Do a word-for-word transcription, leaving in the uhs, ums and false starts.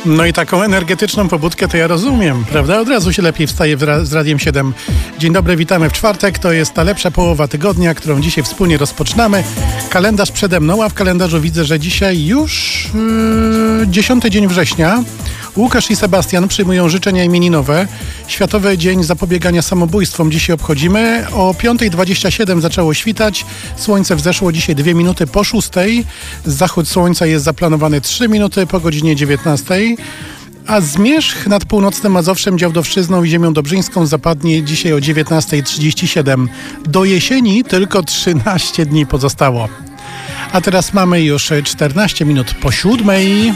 No i taką energetyczną pobudkę to ja rozumiem, prawda? Od razu się lepiej wstaje z Radiem siedem. Dzień dobry, witamy w czwartek. To jest ta lepsza połowa tygodnia, którą dzisiaj wspólnie rozpoczynamy. Kalendarz przede mną, a w kalendarzu widzę, że dzisiaj już yy, dziesiąty dzień września. Łukasz i Sebastian przyjmują życzenia imieninowe. Światowy Dzień Zapobiegania Samobójstwom dzisiaj obchodzimy. O piąta dwadzieścia siedem zaczęło świtać. Słońce wzeszło dzisiaj dwie minuty po szóstej. Zachód słońca jest zaplanowany trzy minuty po godzinie dziewiętnastej. A zmierzch nad północnym Mazowszem, Działdowszczyzną i ziemią dobrzyńską zapadnie dzisiaj o dziewiętnasta trzydzieści siedem. Do jesieni tylko trzynaście dni pozostało. A teraz mamy już czternaście minut po siódmej.